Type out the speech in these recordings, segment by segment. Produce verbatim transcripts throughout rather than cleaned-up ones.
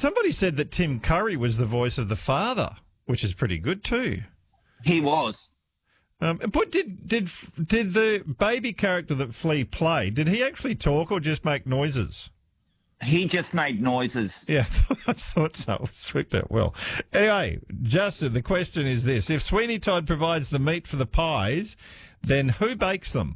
somebody said that Tim Curry was the voice of the father, which is pretty good too. He was. Um, but did did did the baby character that Flea played, did he actually talk or just make noises? He just made noises. Yeah, I thought so. It worked out well. Anyway, Justin, the question is this. If Sweeney Todd provides the meat for the pies, then who bakes them?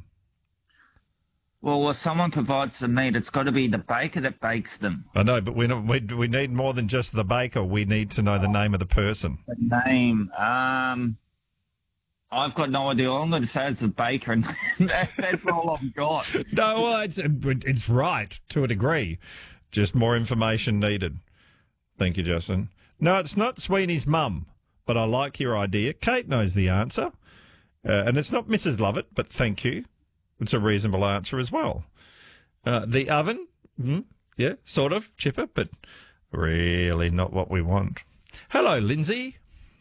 Well, if someone provides the meat, it's got to be the baker that bakes them. I know, but we, we we need more than just the baker. We need to know the name of the person. The name. Um, I've got no idea. All I'm going to say is the baker, and that, that's all I've got. No, well, it's, it's right to a degree. Just more information needed. Thank you, Justin. No, it's not Sweeney's mum, but I like your idea. Kate knows the answer. Uh, and it's not Missus Lovett, but thank you. It's a reasonable answer as well. Uh, the oven, mm, yeah, sort of, chipper, but really not what we want. Hello, Lindsay.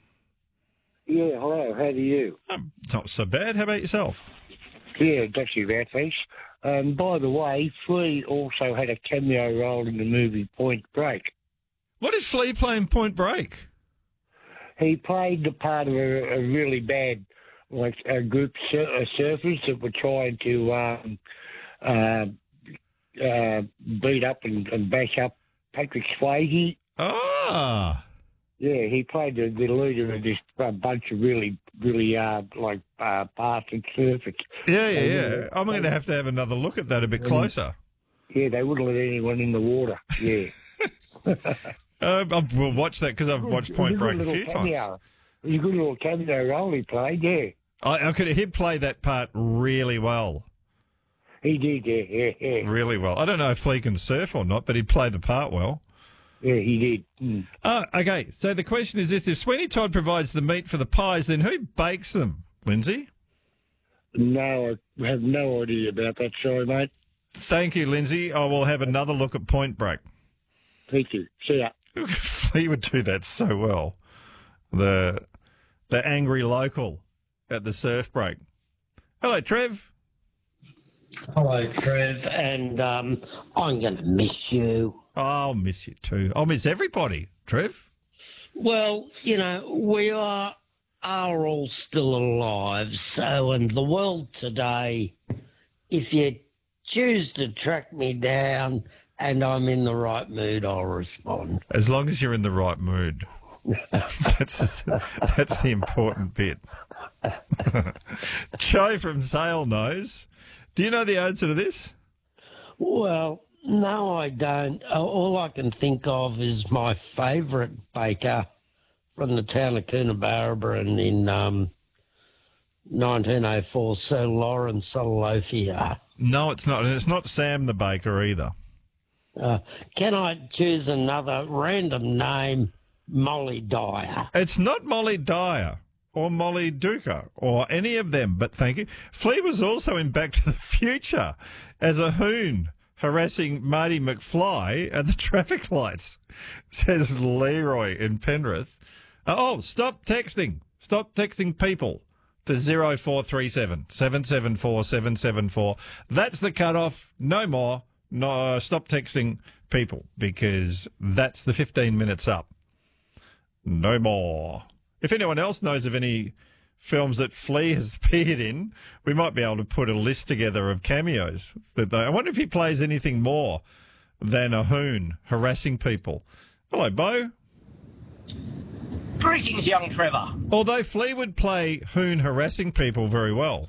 Yeah, hello, how do you? Um, not so bad. How about yourself? Yeah, not too bad, thanks. Um, by the way, Flea also had a cameo role in the movie Point Break. What did Flea play in Point Break? He played the part of a, a really bad, like, a group of sur- uh, surfers that were trying to um, uh, uh, beat up and, and bash up Patrick Swayze. Ah. Yeah, he played the, the leader of this uh, bunch of really, really, uh, like, uh, bastard surfers. Yeah, yeah, And, yeah. uh, I'm going to have to have another look at that a bit closer. Yeah, they wouldn't let anyone in the water. Yeah. uh, I'll, we'll watch that because I've watched Point Break a few times. It was a good little cameo role he played, yeah. I, I could he'd play that part really well. He did, yeah, yeah, yeah. Really well. I don't know if Flea can surf or not, but he'd play the part well. Yeah, he did. Mm. Oh, okay, so the question is this. If Sweeney Todd provides the meat for the pies, then who bakes them, Lindsay? No, I have no idea about that. Sorry, mate. Thank you, Lindsay. I will have another look at Point Break. Thank you. See ya. Flea would do that so well. The the angry local at the surf break. Hello, Trev. Hello, Trev, and um, I'm going to miss you. Oh, I'll miss you too. I'll miss everybody, Trev. Well, you know, we are are all still alive, so in the world today, if you choose to track me down and I'm in the right mood, I'll respond. As long as you're in the right mood. that's that's the important bit. Joe from Sale knows. Do you know the answer to this? Well, no, I don't. All I can think of is my favourite baker from the town of Coonabarabran in um, nineteen oh four, Sir Lawrence Olofia. No, it's not. And it's not Sam the baker either. Uh, can I choose another random name? Molly Dyer. It's not Molly Dyer or Molly Duca or any of them, but thank you. Flea was also in Back to the Future as a hoon harassing Marty McFly at the traffic lights, says Leroy in Penrith. Uh, oh, stop texting. Stop texting people to zero four three seven, seven seven four, seven seven four. That's the cutoff. No more. No, stop texting people because that's the fifteen minutes up. No more. If anyone else knows of any films that Flea has appeared in, we might be able to put a list together of cameos. That they, I wonder if he plays anything more than a hoon harassing people. Hello, Bo. Greetings, young Trevor. Although Flea would play hoon harassing people very well.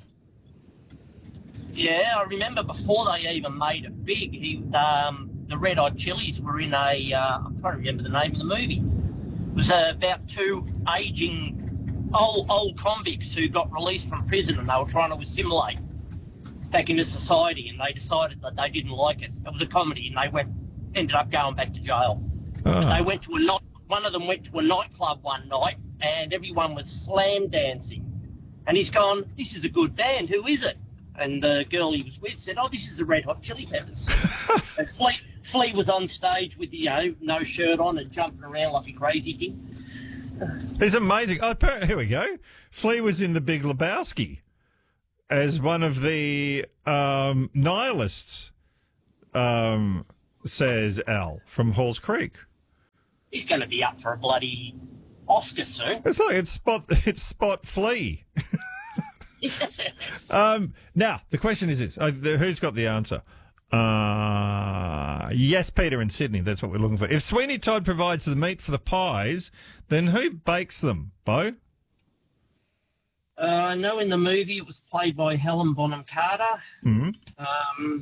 Yeah, I remember before they even made it big, he, um, the Red Hot Chilies were in a, uh, I'm trying to remember the name of the movie. It was uh, about two aging old old convicts who got released from prison and they were trying to assimilate back into society, and they decided that they didn't like it. It was a comedy, and they went ended up going back to jail. Oh. They went to a night. One of them went to a nightclub one night, and everyone was slam dancing. And he's gone, "This is a good band. Who is it?" And the girl he was with said, "Oh, this is the Red Hot Chili Peppers." And Flea, Flea was on stage with, you know, no shirt on and jumping around like a crazy thing. He's amazing. Oh, apparently, here we go. Flea was in The Big Lebowski as one of the um, nihilists, um, says Al from Halls Creek. he's going to be up for a bloody Oscar soon. It's like it's Spot, it's Spot Flea. um, now, the question is this. Uh, the, who's got the answer? Uh, yes, Peter in Sydney. That's what we're looking for. If Sweeney Todd provides the meat for the pies, then who bakes them, Bo? Uh, I know in the movie it was played by Helen Bonham Carter. Mm-hmm. Um,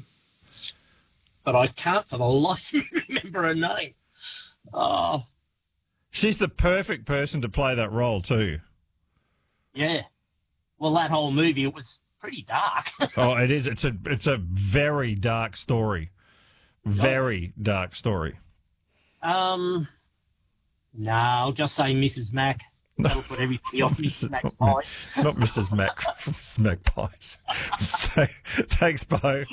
but I can't for the life of me remember her name. Oh, She's the perfect person to play that role too. yeah. Well, that whole movie, it was pretty dark. Oh, it is. It's a it's a very dark story. Very dark story. um, no, I'll just say Missus Mac. That'll put everything on Missus Mac's pie. Not Missus Mac. Missus Mac pies. Thanks, Bo.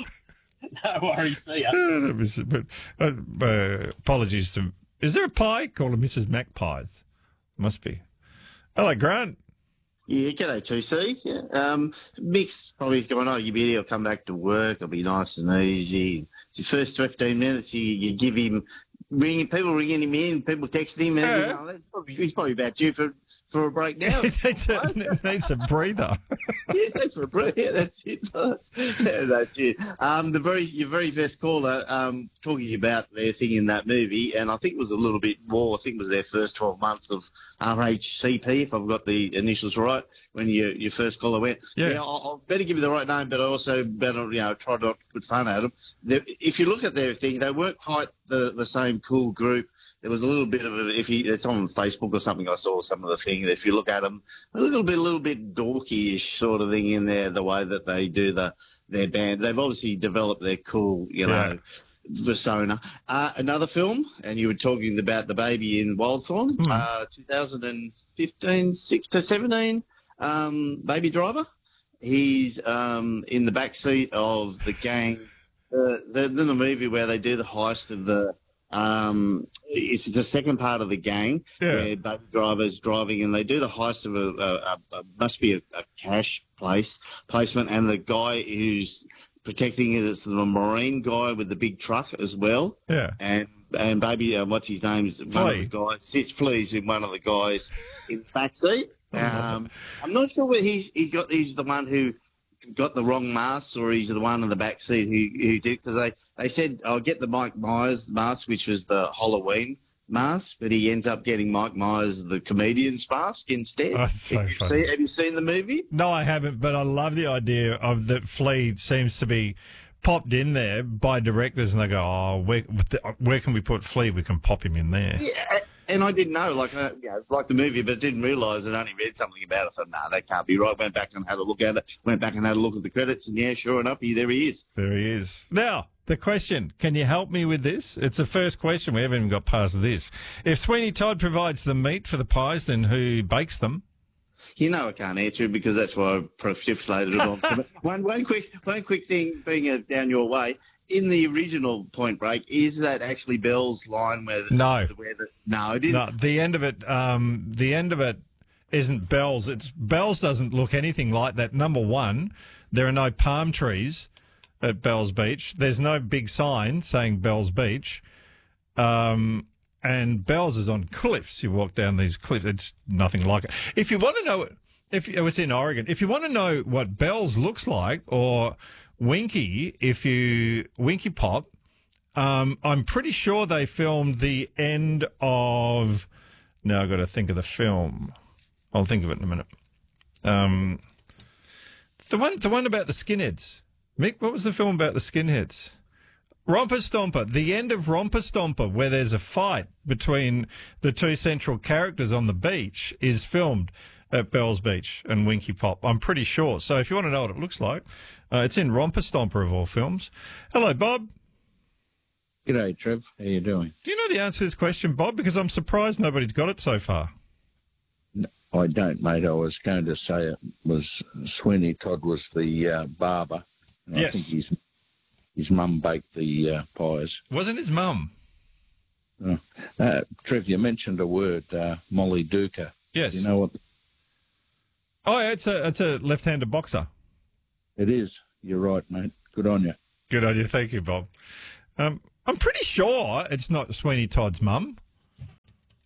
No worries, see ya. Uh, Missus But, uh, uh, apologies to. Is there a pie called a Missus Mac pies? Must be. Hello, Grant. Yeah, g'day, two C. Yeah. Um, Mick's probably going, oh, you'll be here, I'll come back to work, it'll be nice and easy. It's the first fifteen minutes, you, you give him, ringing, people ringing him in, people texting him, and Yeah. you know, that's probably, he's probably about due for, for a break now. It needs a, it needs a breather. Yeah, thanks for a break. Yeah, that's it. Yeah, that's it. Um, the very your very first caller um, talking about their thing in that movie, and I think it was a little bit more. I think it was their first twelve months of R H C P, if I've got the initials right. When your your first caller went, Yeah. yeah, I'll, I'll better give you the right name, but I also better you know try not to put fun at them. They're, if you look at their thing, they weren't quite the the same cool group. There was a little bit of a, if you, it's on Facebook or something, I saw some of the thing. If you look at them, a little bit, a little bit dorky-ish sort of thing in there, the way that they do the their band. They've obviously developed their cool, you know, persona. Uh, another film, and you were talking about the baby in Wildthorn, Hmm. uh, twenty fifteen, six to seventeen, um, Baby Driver. He's um, in the back seat of the gang. Uh, the, the, the movie where they do the heist of the. Um, it's the second part of the gang Yeah. where Baby Driver's driving and they do the heist of a, a, a, a must be a, a cash place placement, and the guy who's protecting it is the Marine guy with the big truck as well. Yeah. And and baby, uh, what's his name? Is one of Flea. the guys sits flees in one of the guys in the back seat. Um, I'm not sure whether he's he got he's the one who got the wrong mask, or he's the one in the back seat who, who did, because they, they said I'll get the Mike Myers mask, which was the Halloween mask, but he ends up getting Mike Myers the comedian's mask instead. Oh, that's so have, you funny. seen, have you seen the movie? No, I haven't, but I love the idea of that Flea seems to be popped in there by directors, and they go, "Oh, where, where can we put Flea? We can pop him in there." Yeah, and I didn't know, like, uh, you know, like the movie, but didn't realise I'd only read something about it. I thought, no, that can't be right. Went back and had a look at it. Went back and had a look at the credits, and yeah, sure enough, he, there he is. There he is. Now, the question, can you help me with this? It's the first question. We haven't even got past this. If Sweeney Todd provides the meat for the pies, then who bakes them? You know I can't answer it because that's why I precipitated it on. one, one quick, one quick thing, being uh, down your way. In the original Point Break, is that actually Bell's line where? The, No. Where the, no, it isn't. No, the end of it, um, the end of it isn't Bell's. It's Bell's doesn't look anything like that. Number one, there are no palm trees at Bell's Beach. There's no big sign saying Bell's Beach. Um, and Bell's is on cliffs. You walk down these cliffs. It's nothing like it. If you want to know, if oh, it's in Oregon, if you want to know what Bell's looks like, or Winky, if you Winky Pop, um, I'm pretty sure they filmed the end of. Now I've got to think of the film. I'll think of it in a minute. Um, the one, the one about the skinheads. Mick, what was the film about the skinheads? Romper Stomper. The end of Romper Stomper, where there's a fight between the two central characters on the beach, is filmed at Bell's Beach and Winky Pop. I'm pretty sure. So if you want to know what it looks like, uh, it's in Romper Stomper of all films. Hello, Bob. G'day, Trev. How you doing? Do you know the answer to this question, Bob? Because I'm surprised nobody's got it so far. No, I don't, mate. I was going to say it was Sweeney Todd was the uh, barber. And Yes. I think his, his mum baked the uh, pies. Wasn't his mum? Uh, uh, Trev, you mentioned a word, uh, Molly Duca. Yes. You know what Oh, yeah, it's a it's a left-handed boxer. it is? You're right, mate. Good on you. Good on you. Thank you, Bob. Um, I'm pretty sure it's not Sweeney Todd's mum.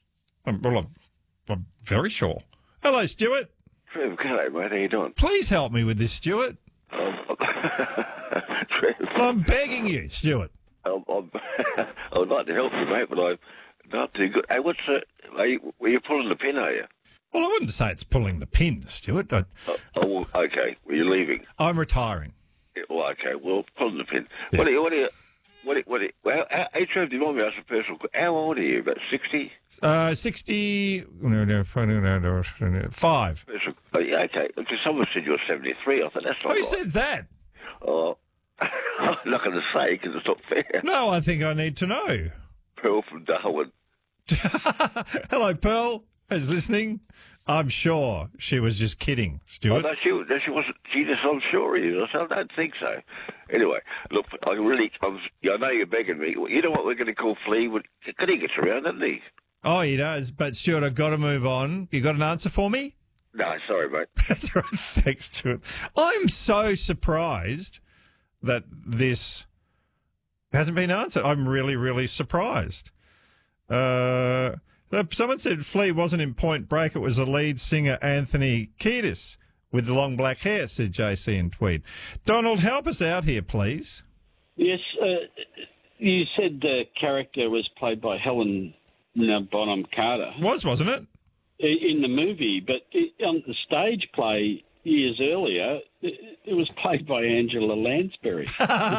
Um, well, I'm, I'm very sure. Hello, Stuart. Trev, hello, mate. How you doing? Please help me with this, Stuart. Um, Trev, I'm begging you, Stuart. um, I'm, I would like to help you, mate, but I'm not too good. Hey, what's the... Are you, were you pulling the pin, are you? Well, I wouldn't say it's pulling the pin, Stuart. I, Oh, oh well, okay. Well, you're leaving. I'm retiring. Yeah, well, okay. Well, pulling the pin. Yeah. What are you... What are you what, are you- what, are you- well, how- hey, Trev, do you mind me asking a personal question? How old are you? About sixty? Uh, sixty... No, no, five. Personal, oh, yeah, okay. Because someone said you were seventy-three. I thought that's not Who right. said that? Oh, I'm not going to say because it's not fair. No, I think I need to know. Pearl from Darwin. Hello, Pearl, who's listening. I'm sure she was just kidding, Oh, Stuart. no, she, no, she wasn't. She just, I'm sure he is. I don't think so. Anyway, look, I really, I, was, I know you're begging me. You know what we're going to call Fleetwood? Because he gets around, doesn't he? Oh, he does. But, Stuart, I've got to move on. You got an answer for me? No, sorry, mate. That's right. Thanks, Stuart. I'm so surprised that this hasn't been answered. I'm really, really surprised. Uh, someone said Flea wasn't in Point Break. It was the lead singer Anthony Kiedis with the long black hair, said J C in Tweed. Donald, help us out here, please. Yes, uh, you said the character was played by Helen uh, Bonham Carter Was, wasn't it? i- in the movie, but it, on the stage play years earlier, it, it was played by Angela Lansbury.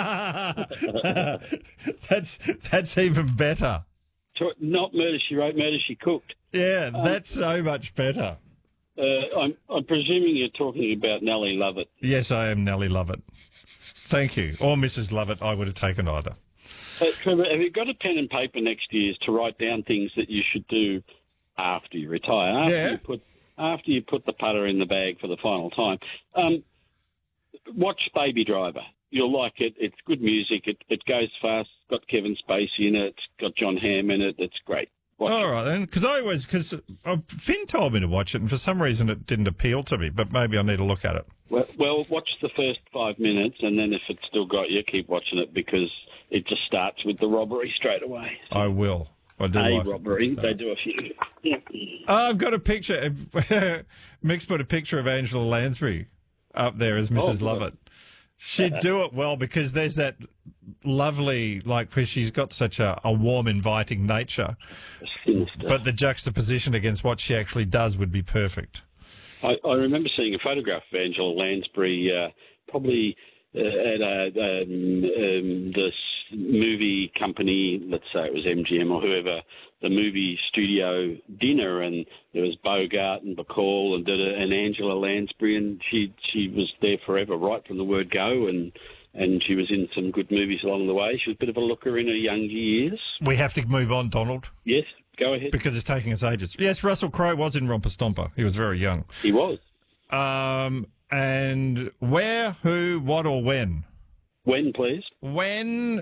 that's that's even better. So, not Murder, She Wrote, Murder, She Cooked. Yeah, that's so much better. Uh, I'm, I'm presuming you're talking about Nellie Lovett. Yes, I am Nellie Lovett. Thank you. Or Missus Lovett, I would have taken either. Uh, Trevor, have you got a pen and paper next year to write down things that you should do after you retire? After Yeah. You put, after you put the putter in the bag for the final time. Um, watch Baby Driver. You'll like it. It's good music. It, it goes fast. It's got Kevin Spacey in it. It's got John Hamm in it. It's great. Watch All it. right, then, because I always, because uh, Finn told me to watch it, and for some reason it didn't appeal to me, but maybe I need to look at it. Well, well, watch the first five minutes, and then if it's still got you, keep watching it because it just starts with the robbery straight away. I will. I do A like it. robbery. They do a few. Yeah. Oh, I've got a picture. Mick's put a picture of Angela Lansbury up there as Missus Oh, Lovett. She'd do it well because there's that lovely, like, because she's got such a, a warm, inviting nature. Sinister. But the juxtaposition against what she actually does would be perfect. I, I remember seeing a photograph of Angela Lansbury, uh, probably uh, at a, um, um, this movie company, let's say it was M G M or whoever, the movie studio dinner, and there was Bogart and Bacall and, did a, and Angela Lansbury, and she she was there forever, right from the word go, and and she was in some good movies along the way. She was a bit of a looker in her younger years. We have to move on, Donald, Yes, go ahead. because it's taking us ages. Yes, Russell Crowe was in Romper Stomper. He was very young. He was. Um, and where, who, what, or when? When, please? When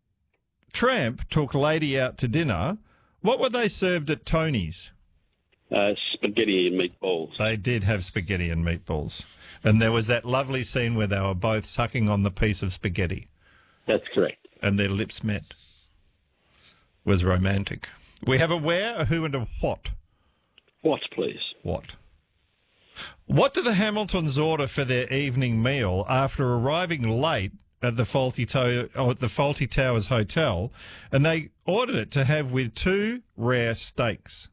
Tramp took Lady out to dinner, what were they served at Tony's? Uh, spaghetti and meatballs. They did have spaghetti and meatballs. And there was that lovely scene where they were both sucking on the piece of spaghetti That's correct. and their lips met. It was romantic. We have a where, a who, and a what. What, please? What? What do the Hamiltons order for their evening meal after arriving late at the Faulty, to- or at the Faulty Towers Hotel, and they ordered it to have with two rare steaks?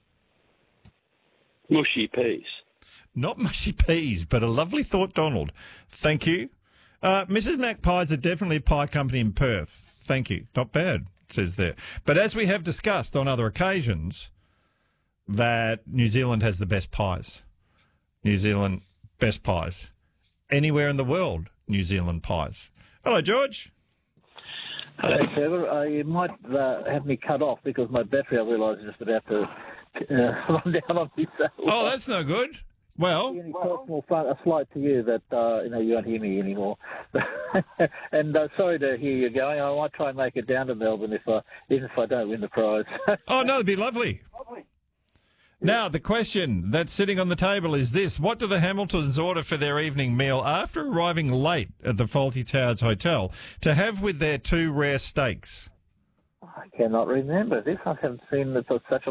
Mushy peas. Not mushy peas, but a lovely thought, Donald. Thank you. Uh, Missus Magpies are definitely a pie company in Perth. Thank you. Not bad, it says there. But as we have discussed on other occasions, that New Zealand has the best pies. New Zealand, best pies. Anywhere in the world, New Zealand pies. Hello, George. Hello, Trevor. Uh, you might uh, have me cut off because my battery, I realise, is just about to uh, run down on me. So, Oh, that's no good. Well, Any personal flight, a flight to you that uh, you know you won't hear me anymore. and uh, sorry to hear you going. I might try and make it down to Melbourne if I, even if I don't win the prize. oh, no, it'd be lovely. Now, the question that's sitting on the table is this. What do the Hamiltons order for their evening meal after arriving late at the Faulty Towers Hotel to have with their two rare steaks? I cannot remember this. I haven't seen it for such a